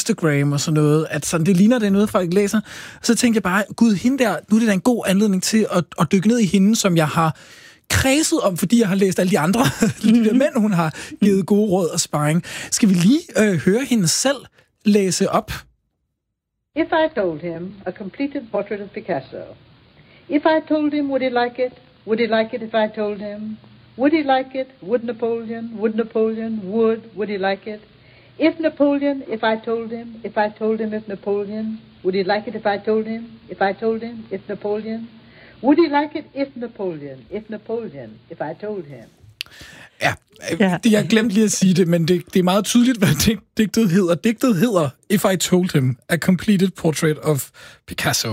Instagram og sådan noget, at sådan, det ligner, det er noget, folk læser. Så tænkte jeg bare, gud, hende der, nu er det da en god anledning til at dykke ned i hende, som jeg har kredset om, fordi jeg har læst alle de andre de der mænd, hun har givet gode råd og sparring. Skal vi lige høre hende selv læse op? If I told him a completed portrait of Picasso, if I told him, would he like it? Would he like it if I told him? Would he like it? Would Napoleon? Would Napoleon? Would he like it? If Napoleon, if I told him, if I told him, if Napoleon, would he like it if I told him, if I told him, if Napoleon? Would he like it if Napoleon, if I told him? Ja, jeg glemte lige at sige det, men det er meget tydeligt, hvad digtet hedder. Digtet hedder If I Told Him, A Completed Portrait of Picasso.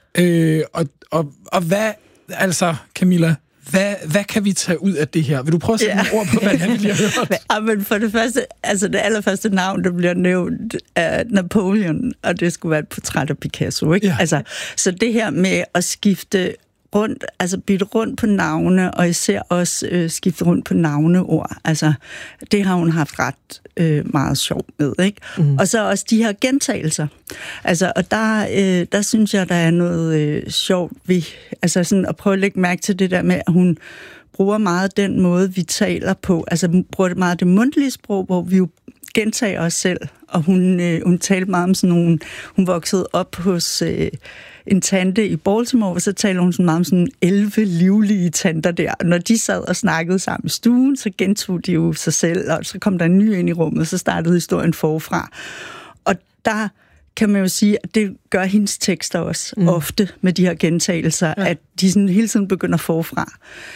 Og hvad, altså Camilla, hvad kan vi tage ud af det her? Vil du prøve at sætte nogle ord på, hvad han lige har hørt? Ja, men for det første, altså det allerførste navn, der bliver nævnt, er Napoleon, og det skulle være et portræt af Picasso, ikke? Ja. Altså, så det her med at skifte rundt, altså bytte rundt på navne, og især også skifte rundt på navneord. Altså, det har hun haft ret meget sjovt med, ikke? Mm. Og så også de her gentagelser. Altså, og der synes jeg, der er noget sjovt ved, altså sådan at prøve at lægge mærke til det der med, at hun bruger meget den måde, vi taler på. Altså, hun bruger meget det mundtlige sprog, hvor vi jo gentager os selv, og hun talte meget om sådan nogle, hun voksede op hos en tante i Baltimore, og så taler hun sådan meget om sådan 11 livlige tanter der. Når de sad og snakkede sammen i stuen, så gentog de jo sig selv, og så kom der en ny ind i rummet, så startede historien forfra. Og der kan man jo sige, at det gør hendes tekster også ofte med de her gentagelser, at de sådan hele tiden begynder forfra,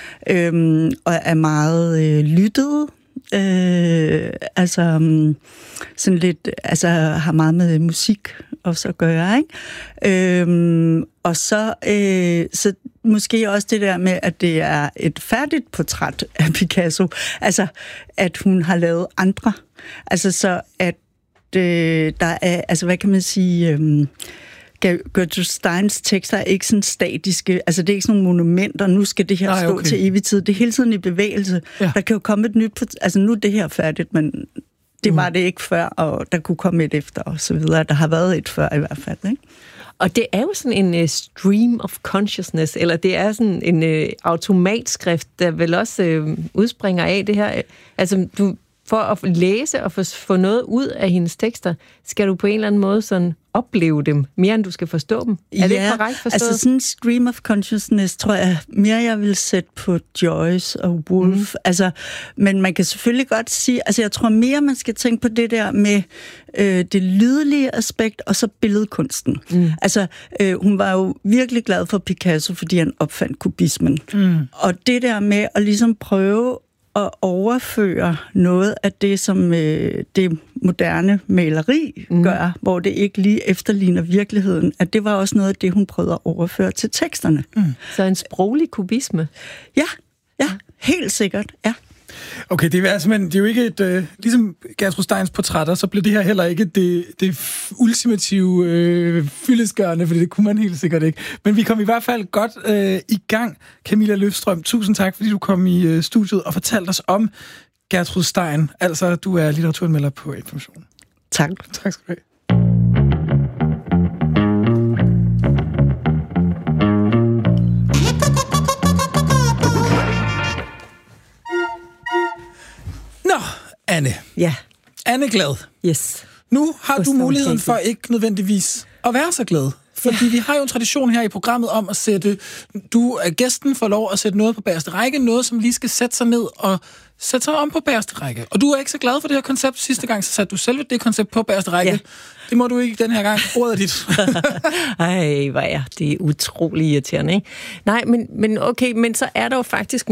og er meget lyttede. Altså sådan lidt, altså har meget med musik også at gøre, ikke? Og så måske også det der med, at det er et færdigt portræt af Picasso, altså at hun har lavet andre, altså så at der er, altså hvad kan man sige, Gertrude Steins tekster er ikke sådan statiske, altså det er ikke sådan nogle monumenter, nu skal det her stå til evig tid, det er hele tiden i bevægelse. Ja. Der kan jo komme et nyt, altså nu er det her færdigt, men det var det ikke før, og der kunne komme et efter, og så videre. Der har været et før i hvert fald, ikke? Og det er jo sådan en stream of consciousness, eller det er sådan en automatskrift, der vel også udspringer af det her. Altså, for at læse og få noget ud af hendes tekster, skal du på en eller anden måde sådan opleve dem, mere end du skal forstå dem. Er det korrekt forstået? Altså sådan en stream of consciousness, tror jeg mere, jeg vil sætte på Joyce og Woolf. Altså, men man kan selvfølgelig godt sige, altså jeg tror mere, man skal tænke på det der med det lydlige aspekt, og så billedkunsten. Altså, hun var jo virkelig glad for Picasso, fordi han opfandt kubismen. Og det der med at ligesom prøve at overføre noget af det, som det moderne maleri gør, hvor det ikke lige efterligner virkeligheden, at det var også noget af det, hun prøvede at overføre til teksterne. Så en sproglig kubisme? Ja, helt sikkert, ja. Okay, det er simpelthen, det er jo ikke et, ligesom Gertrude Steins portrætter, så bliver det her heller ikke det ultimative fyldestgørende, for det kunne man helt sikkert ikke. Men vi kom i hvert fald godt i gang. Camilla Løfstrøm, tusind tak, fordi du kom i studiet og fortalte os om Gertrude Stein. Altså, du er litteraturanmelder på Information. Tak. Tak skal du have. Nå, Anne. Ja. Anne glad. Yes. Nu har du muligheden for ikke nødvendigvis at være så glad. Fordi vi har jo en tradition her i programmet om at sætte, gæsten får lov at sætte noget på bagerste række, noget som lige skal sætte sig ned og sætte sig om på bagerste række. Og du er ikke så glad for det her koncept. Sidste gang så satte du selv det koncept på bagerste række. Ja. Det må du ikke den her gang. Ordet er dit. Ej, hvor er det utrolig irriterende, ikke? Nej, men okay, men så er der jo faktisk